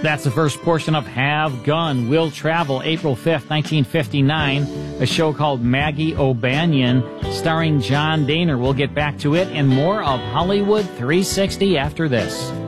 That's the first portion of Have Gun, Will Travel, April 5th, 1959, a show called Maggie O'Banion, starring John Daner. We'll get back to it and more of Hollywood 360 after this.